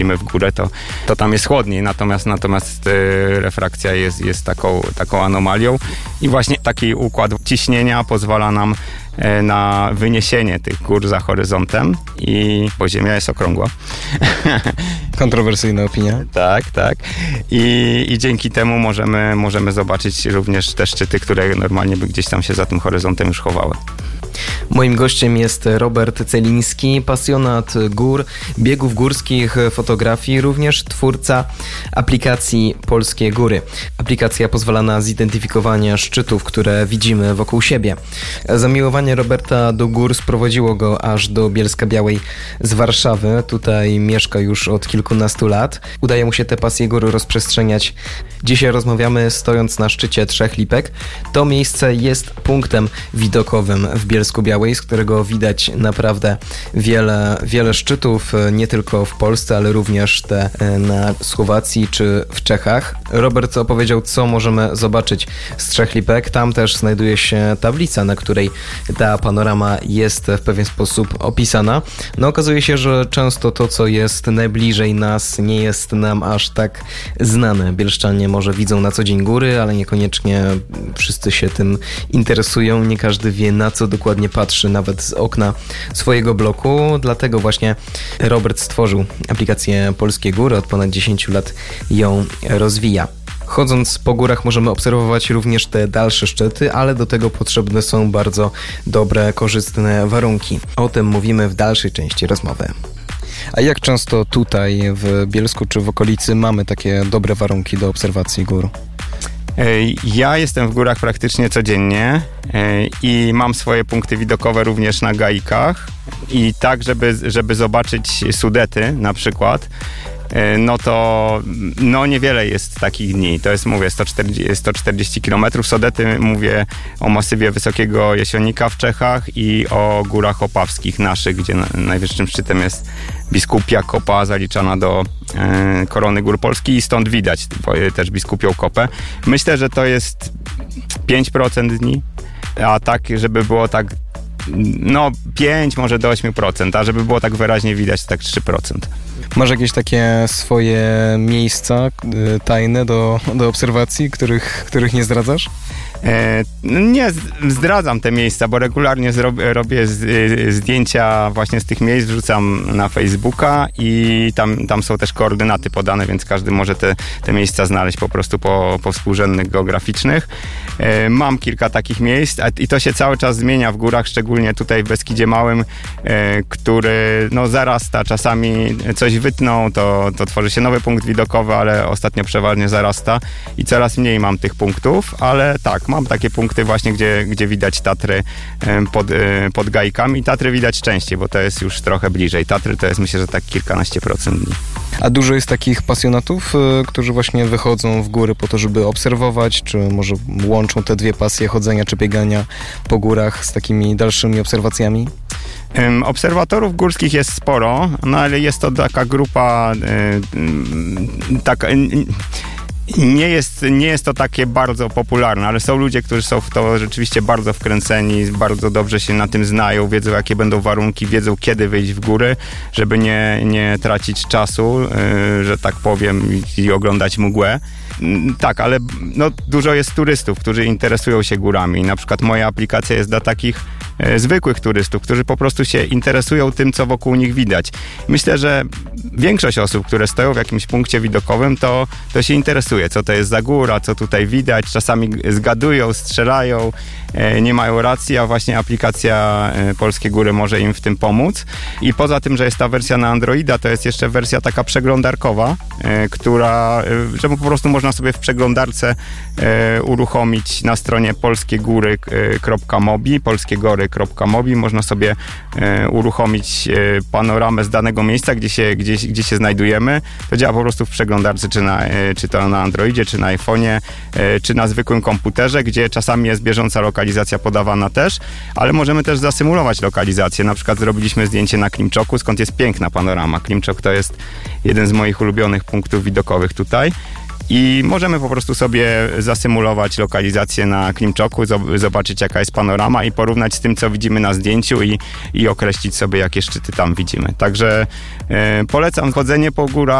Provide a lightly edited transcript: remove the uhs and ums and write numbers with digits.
w górę, to tam jest chłodniej, natomiast refrakcja jest taką anomalią i właśnie taki układ ciśnienia pozwala nam na wyniesienie tych gór za horyzontem, bo Ziemia jest okrągła. Kontrowersyjna opinia. Tak. I dzięki temu możemy zobaczyć również te szczyty, które normalnie by gdzieś tam się za tym horyzontem już chowały. Moim gościem jest Robert Celiński, pasjonat gór, biegów górskich, fotografii, również twórca aplikacji Polskie Góry. Aplikacja pozwala na zidentyfikowanie szczytów, które widzimy wokół siebie. Zamiłowanie Roberta do gór sprowadziło go aż do Bielska-Białej z Warszawy. Tutaj mieszka już od kilkunastu lat. Udaje mu się tę pasję gór rozprzestrzeniać. Dzisiaj rozmawiamy stojąc na szczycie Trzech Lipek. To miejsce jest punktem widokowym w Bielsku-Białej, z którego widać naprawdę wiele szczytów, nie tylko w Polsce, ale również te na Słowacji czy w Czechach. Robert opowiedział, co możemy zobaczyć z Trzech Lipek. Tam też znajduje się tablica, na której ta panorama jest w pewien sposób opisana. No okazuje się, że często to, co jest najbliżej nas, nie jest nam aż tak znane. Bielszczanie może widzą na co dzień góry, ale niekoniecznie wszyscy się tym interesują. Nie każdy wie, na co dokładnie patrzy, nawet z okna swojego bloku. Dlatego właśnie Robert stworzył aplikację Polskie Góry. Od ponad 10 lat ją rozwija. Chodząc po górach możemy obserwować również te dalsze szczyty, ale do tego potrzebne są bardzo dobre, korzystne warunki. O tym mówimy w dalszej części rozmowy. A jak często tutaj w Bielsku czy w okolicy mamy takie dobre warunki do obserwacji gór? Ja jestem w górach praktycznie codziennie i mam swoje punkty widokowe również na Gaikach i tak, żeby zobaczyć Sudety na przykład, no niewiele jest takich dni. To jest, mówię, 140 km. Sudety, mówię o masywie Wysokiego Jesionika w Czechach i o górach opawskich naszych, gdzie najwyższym szczytem jest Biskupia Kopa, zaliczana do korony gór Polski i stąd widać też Biskupią Kopę. Myślę, że to jest 5% dni, a tak, żeby było tak 5, może do 8%, a żeby było tak wyraźnie widać, to tak 3%. Masz jakieś takie swoje miejsca tajne do obserwacji, których nie zdradzasz? Nie zdradzam te miejsca, bo regularnie robię zdjęcia właśnie z tych miejsc, wrzucam na Facebooka i tam są też koordynaty podane, więc każdy może te miejsca znaleźć po prostu po współrzędnych geograficznych. Mam kilka takich miejsc i to się cały czas zmienia w górach, szczególnie tutaj w Beskidzie Małym, który zarasta, czasami coś wytną, to tworzy się nowy punkt widokowy, ale ostatnio przeważnie zarasta i coraz mniej mam tych punktów, ale tak, mam takie punkty właśnie, gdzie widać Tatry pod Gajkami. Tatry widać częściej, bo to jest już trochę bliżej. Tatry to jest, myślę, że tak kilkanaście procent dni. A dużo jest takich pasjonatów, którzy właśnie wychodzą w góry po to, żeby obserwować, czy może łączą te dwie pasje chodzenia czy biegania po górach z takimi dalszymi obserwacjami? Obserwatorów górskich jest sporo, ale jest to taka grupa taka... Nie jest to takie bardzo popularne, ale są ludzie, którzy są w to rzeczywiście bardzo wkręceni, bardzo dobrze się na tym znają, wiedzą jakie będą warunki, wiedzą kiedy wyjść w góry, żeby nie tracić czasu, że tak powiem, i oglądać mgłę. Tak, ale dużo jest turystów, którzy interesują się górami. Na przykład moja aplikacja jest dla takich zwykłych turystów, którzy po prostu się interesują tym, co wokół nich widać. Myślę, że większość osób, które stoją w jakimś punkcie widokowym, to się interesuje, co to jest za góra, co tutaj widać. Czasami zgadują, strzelają, nie mają racji, a właśnie aplikacja Polskie Góry może im w tym pomóc. I poza tym, że jest ta wersja na Androida, to jest jeszcze wersja taka przeglądarkowa, że po prostu można sobie w przeglądarce uruchomić na stronie polskiegóry.mobi, polskiegory.mobi. Można sobie uruchomić panoramę z danego miejsca, gdzie się znajdujemy. To działa po prostu w przeglądarce, czy to na Androidzie, czy na iPhone'ie, czy na zwykłym komputerze, gdzie czasami jest bieżąca lokalizacja podawana też, ale możemy też zasymulować lokalizację. Na przykład zrobiliśmy zdjęcie na Klimczoku, skąd jest piękna panorama. Klimczok to jest jeden z moich ulubionych punktów widokowych tutaj. i możemy po prostu sobie zasymulować lokalizację na Klimczoku, zobaczyć jaka jest panorama i porównać z tym, co widzimy na zdjęciu i określić sobie, jakie szczyty tam widzimy. Także polecam chodzenie po górach.